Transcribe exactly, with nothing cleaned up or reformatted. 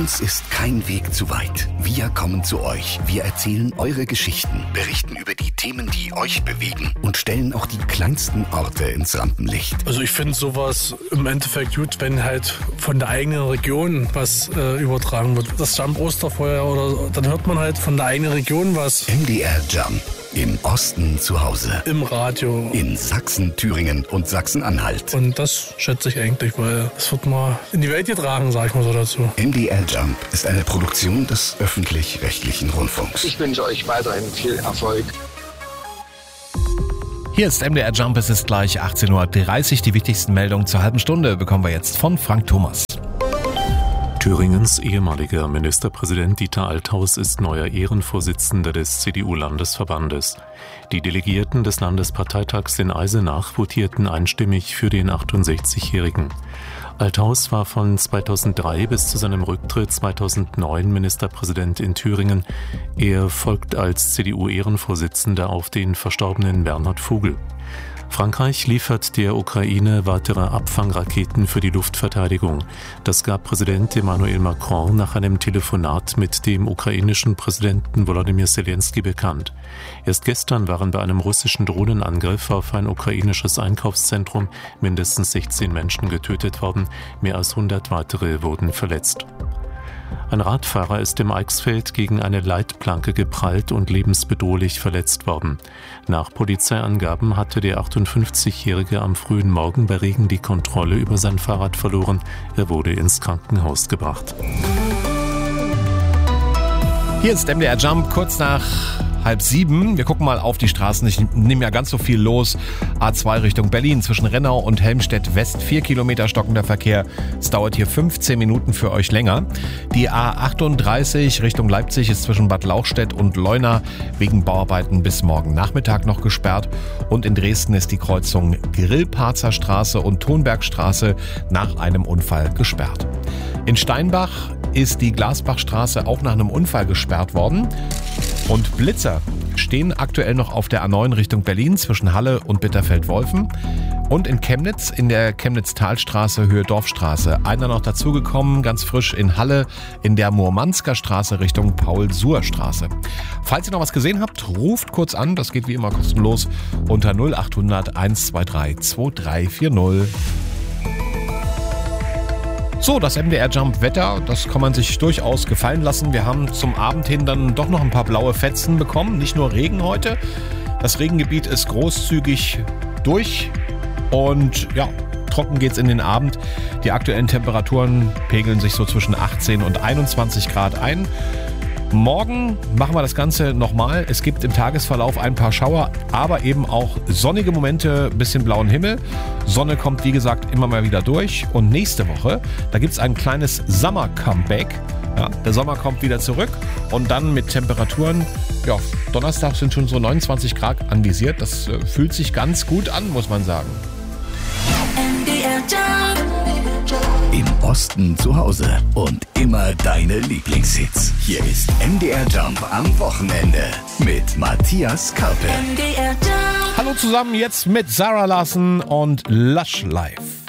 uns ist kein Weg zu weit. Wir kommen zu euch. Wir erzählen eure Geschichten, berichten über die Themen, die euch bewegen und stellen auch die kleinsten Orte ins Rampenlicht. Also ich finde sowas im Endeffekt gut, wenn halt von der eigenen Region was äh, übertragen wird. Das Jump Osterfeuer oder dann hört man halt von der eigenen Region was. M D R Jump. Im Osten zu Hause. Im Radio. In Sachsen, Thüringen und Sachsen-Anhalt. Und das schätze ich eigentlich, weil es wird mal in die Welt getragen, sag ich mal so dazu. M D R Jump ist eine Produktion des öffentlich-rechtlichen Rundfunks. Ich wünsche euch weiterhin viel Erfolg. Hier ist M D R Jump, es ist gleich achtzehn Uhr dreißig. Die wichtigsten Meldungen zur halben Stunde bekommen wir jetzt von Frank Thomas. Thüringens ehemaliger Ministerpräsident Dieter Althaus ist neuer Ehrenvorsitzender des C D U-Landesverbandes. Die Delegierten des Landesparteitags in Eisenach votierten einstimmig für den achtundsechzigjährigen. Althaus war von zweitausenddrei bis zu seinem Rücktritt zweitausendneun Ministerpräsident in Thüringen. Er folgt als C D U-Ehrenvorsitzender auf den verstorbenen Bernhard Vogel. Frankreich liefert der Ukraine weitere Abfangraketen für die Luftverteidigung. Das gab Präsident Emmanuel Macron nach einem Telefonat mit dem ukrainischen Präsidenten Volodymyr Zelensky bekannt. Erst gestern waren bei einem russischen Drohnenangriff auf ein ukrainisches Einkaufszentrum mindestens sechzehn Menschen getötet worden, mehr als hundert weitere wurden verletzt. Ein Radfahrer ist im Eichsfeld gegen eine Leitplanke geprallt und lebensbedrohlich verletzt worden. Nach Polizeiangaben hatte der achtundfünfzigjährige am frühen Morgen bei Regen die Kontrolle über sein Fahrrad verloren. Er wurde ins Krankenhaus gebracht. Hier ist M D R Jump, kurz nach halb sieben. Wir gucken mal auf die Straßen. Ich nehme ja ganz so viel los. A zwei Richtung Berlin zwischen Rennau und Helmstedt West. Vier Kilometer stockender Verkehr. Es dauert hier fünfzehn Minuten für euch länger. Die A achtunddreißig Richtung Leipzig ist zwischen Bad Lauchstädt und Leuna wegen Bauarbeiten bis morgen Nachmittag noch gesperrt. Und in Dresden ist die Kreuzung Grillparzer Straße und Thonbergstraße nach einem Unfall gesperrt. In Steinbach ist die Glasbachstraße auch nach einem Unfall gesperrt worden. Und Blitzer stehen aktuell noch auf der A neun Richtung Berlin zwischen Halle und Bitterfeld-Wolfen. Und in Chemnitz, in der Chemnitz-Talstraße, Höhe Dorfstraße. Einer noch dazugekommen, ganz frisch in Halle, in der Murmansker Straße Richtung Paul-Suhr-Straße. Falls ihr noch was gesehen habt, ruft kurz an. Das geht wie immer kostenlos unter null achthundert eins zwei drei zwei drei vier null. So, das M D R Jump Wetter, das kann man sich durchaus gefallen lassen. Wir haben zum Abend hin dann doch noch ein paar blaue Fetzen bekommen. Nicht nur Regen heute. Das Regengebiet ist großzügig durch und ja, trocken geht's in den Abend. Die aktuellen Temperaturen pegeln sich so zwischen achtzehn und einundzwanzig Grad ein. Morgen machen wir das Ganze nochmal. Es gibt im Tagesverlauf ein paar Schauer, aber eben auch sonnige Momente, bisschen blauen Himmel. Sonne kommt, wie gesagt, immer mal wieder durch. Und nächste Woche, da gibt es ein kleines Sommer-Comeback. Ja, der Sommer kommt wieder zurück und dann mit Temperaturen, ja, Donnerstag sind schon so neunundzwanzig Grad anvisiert. Das äh, fühlt sich ganz gut an, muss man sagen. M D R Jump. Im Osten zu Hause und immer deine Lieblingshits. Hier ist M D R Jump am Wochenende mit Matthias Karpe. M D R Jump. Hallo zusammen, jetzt mit Sarah Larsson und Lush Life.